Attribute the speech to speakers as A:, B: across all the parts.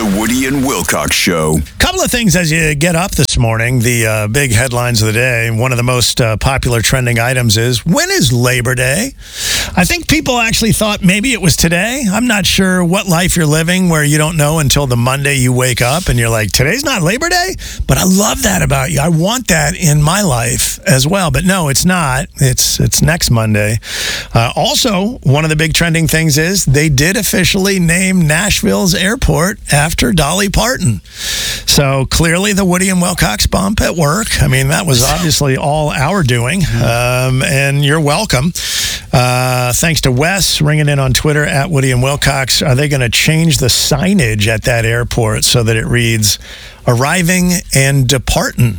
A: The Woody and Wilcox Show.
B: Couple of things as you get up this morning. The big headlines of the day. One of the most popular trending items is, when is Labor Day? I think people actually thought maybe it was today. I'm not sure what life you're living where you don't know until the Monday you wake up and you're like, today's not Labor Day? But I love that about you. I want that in my life as well. But no, it's not. It's next Monday. Also, one of the big trending things is they did officially name Nashville's airport after Dolly Parton. So clearly the Woody and Wilcox bump at work. I mean, that was obviously all our doing. And you're welcome. Thanks to Wes ringing in on Twitter at Woody and Wilcox. Are they going to change the signage at that airport so that it reads arriving and departing?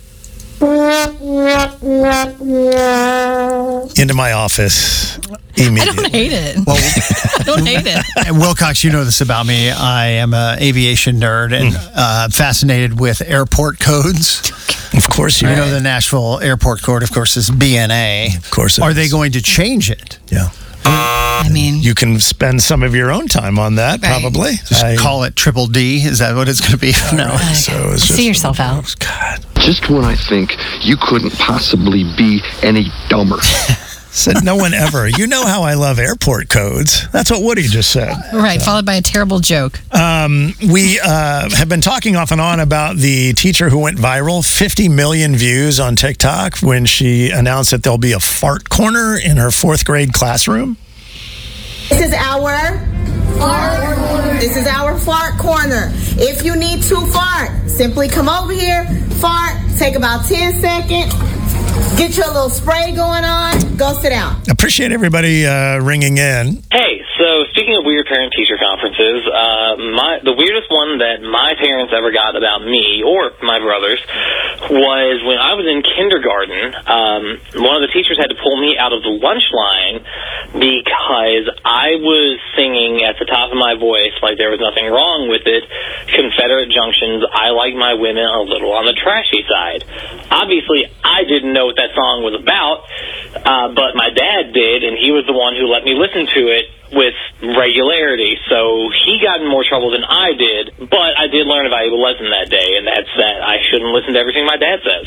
B: Into my office immediately.
C: I don't hate it.
D: Well,
C: I don't hate it.
D: Wilcox, you know this about me. I am an aviation nerd and fascinated with airport codes.
B: Of course you
D: know the Nashville Airport code, of course, is BNA.
B: Of course it
D: Are
B: is.
D: they going to change it?
B: Yeah.
C: I mean,
B: You can spend some of your own time on that,
C: Right.
B: probably.
D: Just call it Triple D? Is that what it's going to be? No.
B: So it's
C: see yourself out.
B: God.
E: Just when I think you couldn't possibly be any dumber.
B: Said no one ever. You know how I love airport codes. That's what Woody just said.
C: Right, followed by a terrible joke.
B: We have been talking off and on about the teacher who went viral, 50 million views on TikTok when she announced that there'll be a fart corner in her fourth grade classroom.
F: This is our fart corner. This is our fart corner. If you need to fart, simply come over here, fart, take about 10 seconds, get your little spray going on, go sit down.
B: Appreciate everybody ringing in.
G: Hey, so speaking of weird parent-teacher conferences, the weirdest one that my parents ever got about me, or my brothers, was when I was in kindergarten. One of the teachers had to pull me out of the lunch line because I was singing at the top of my voice, like there was nothing wrong with it, Confederate Junction's I Like My Women a Little on the Trashy Side. Obviously, I didn't know what that song was about, but my dad did, and he was the one who let me listen to it with regularity, so he got in more trouble than I did, but I did learn a valuable lesson that day, and that's that I shouldn't listen to everything my dad says.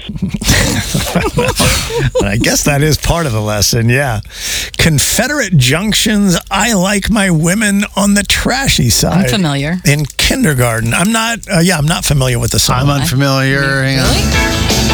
B: I guess that is part of the lesson, yeah. Confederate Junction's I Like My Women on the Trashy Side.
C: I'm familiar.
B: In kindergarten. I'm not familiar with the song.
D: I'm unfamiliar. Hang on.
C: Really?